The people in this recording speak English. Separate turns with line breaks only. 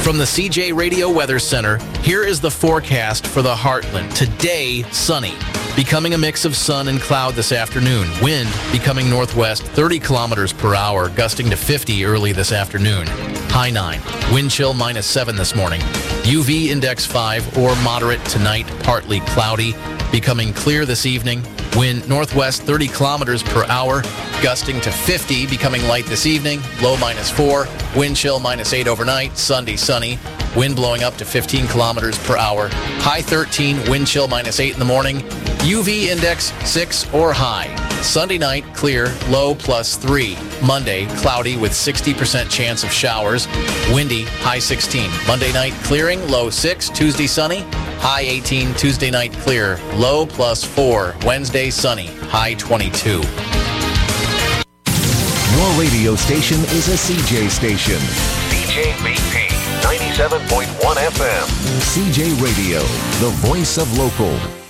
From the CJ Radio Weather Center, here is the forecast for the Heartland. Today, sunny. Becoming a mix of sun and cloud this afternoon. Wind becoming northwest 30 kilometers per hour, gusting to 50 early this afternoon. High 9. Wind chill -7 this morning. UV index 5 or moderate tonight, partly cloudy. Becoming clear this evening. Wind northwest 30 kilometers per hour, gusting to 50, becoming light this evening. Low -4. Wind chill -8 overnight. Sunday sunny. Wind blowing up to 15 kilometers per hour. High 13. Wind chill -8 in the morning. UV index 6 or high. Sunday night, clear, low +3. Monday, cloudy with 60% chance of showers. Windy, high 16. Monday night, clearing, low 6. Tuesday, sunny, high 18. Tuesday night, clear, low +4. Wednesday, sunny, high 22.
Your radio station is a CJ station.
CJVP 97.1 FM.
CJ Radio, the voice of local.